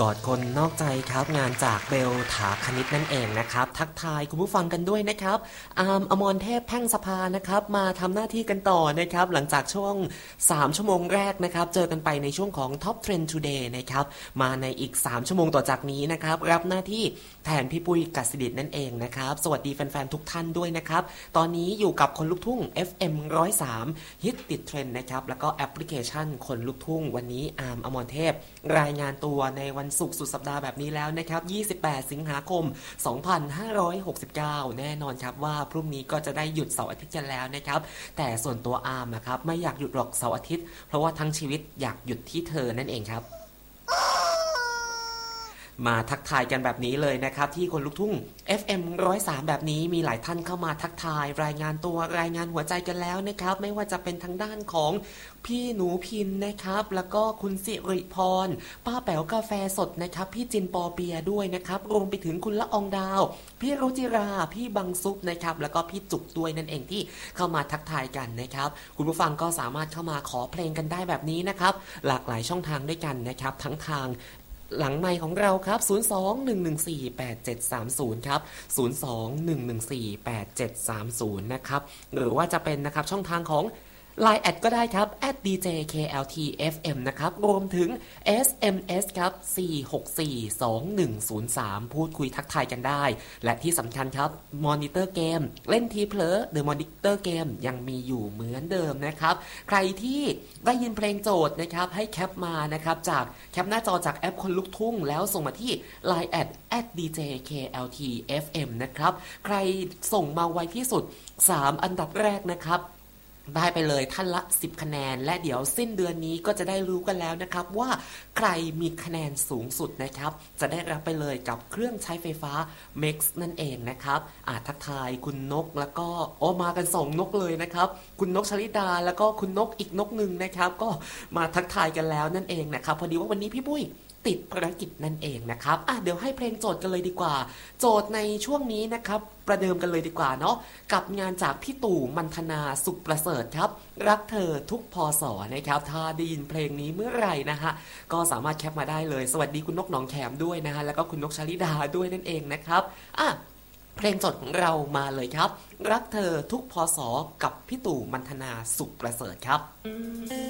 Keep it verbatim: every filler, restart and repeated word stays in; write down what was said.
กอดคนนอกใจครับงานจากเบลถาคณิตนั่นเองนะครับทักทายคุณผู้ฟังกันด้วยนะครับอาร์มอมรเทพแพ่งสภานะครับมาทำหน้าที่กันต่อนะครับหลังจากช่วงสามชั่วโมงแรกนะครับเจอกันไปในช่วงของ Top Trend Today นะครับมาในอีกสามชั่วโมงต่อจากนี้นะครับรับหน้าที่แทนพี่ปุ้ยกัสดิตนั่นเองนะครับสวัสดีแฟนๆทุกท่านด้วยนะครับตอนนี้อยู่กับคนลุกทุ่ง เอฟ เอ็ม หนึ่งศูนย์สามฮิตติดเทรนด์นะครับแล้วก็แอปพลิเคชันคนลุกทุ่งวันนี้อาร์มอมรเทพรายงานตัวในวันศุกร์สุดสัปดาห์แบบนี้แล้วนะครับยี่สิบแปดสิงหาคมสองพันห้าร้อยหกสิบเก้าแน่นอนครับว่าพรุ่งนี้ก็จะได้หยุดเสาร์อาทิตย์กันแล้วนะครับแต่ส่วนตัวอาร์มนะครับไม่อยากหยุดหรอกเสาร์อาทิตย์เพราะว่าทั้งชีวิตอยากหยุดที่เธอนั่นเองครับมาทักทายกันแบบนี้เลยนะครับที่คนลุกทุ่ง เอฟ เอ็ม หนึ่งศูนย์สามแบบนี้มีหลายท่านเข้ามาทักทายรายงานตัวรายงานหัวใจกันแล้วนะครับไม่ว่าจะเป็นทางด้านของพี่หนูพินนะครับแล้วก็คุณสิริพรป้าแป๋วกาแฟสดนะครับพี่จินปอเปียด้วยนะครับรวมไปถึงคุณละอองดาวพี่รุจิราพี่บังซุปนะครับแล้วก็พี่จุกด้วยนั่นเองที่เข้ามาทักทายกันนะครับคุณผู้ฟังก็สามารถเข้ามาขอเพลงกันได้แบบนี้นะครับหลากหลายช่องทางด้วยกันนะครับทั้งทางหลังไมค์ของเราครับศูนย์ สอง หนึ่ง หนึ่ง สี่ แปด เจ็ด สาม ศูนย์ครับศูนย์ สอง หนึ่ง หนึ่ง สี่ แปด เจ็ด สาม ศูนย์นะครับหรือว่าจะเป็นนะครับช่องทางของ ไลน์ แอดก็ได้ครับ แอท ดี เจ เค แอล ที เอฟ เอ็ม นะครับรวมถึง เอส เอ็ม เอส ครับสี่ หก สี่ สอง หนึ่ง ศูนย์ สามพูดคุยทักทายกันได้และที่สำคัญครับมอนิเตอร์เกมเล่นทีเพลอเดอะมอนิเตอร์เกมยังมีอยู่เหมือนเดิมนะครับใครที่ได้ยินเพลงโจทย์นะครับให้แคปมานะครับจากแคปหน้าจอจากแอปคนลุกทุ่งแล้วส่งมาที่ ไลน์ แอด แอท ดี เจ เค แอล ที เอฟ เอ็ม นะครับใครส่งมาไวที่สุดสามอันดับแรกนะครับได้ไปเลยท่านละสิบคะแนนและเดี๋ยวสิ้นเดือนนี้ก็จะได้รู้กันแล้วนะครับว่าใครมีคะแนนสูงสุดนะครับจะได้รับไปเลยกับเครื่องใช้ไฟฟ้า Max นั่นเองนะครับอาทักทายคุณนกแล้วก็โอ้มากันสองนกเลยนะครับคุณนกชลิดาแล้วก็คุณนกอีกนกหนึ่งนะครับก็มาทักทายกันแล้วนั่นเองนะครับพอดีว่าวันนี้พี่ปุ้ยติดภารกิจนั่นเองนะครับอ่ะเดี๋ยวให้เพลงโจทย์กันเลยดีกว่าโจทย์ในช่วงนี้นะครับประเดิมกันเลยดีกว่าเนาะกับงานจากพี่ตู่มันธนาสุขประเสริฐครับรักเธอทุกพศนะครับถ้าได้ยินเพลงนี้เมื่อไหร่นะฮะก็สามารถแคปมาได้เลยสวัสดีคุณนกหนองแขมด้วยนะฮะแล้วก็คุณนกชลิดาด้วยนั่นเองนะครับอ่ะเพลงโจทย์ของเรามาเลยครับรักเธอทุกพศกับพี่ตู่มันธนาสุขประเสริฐครับ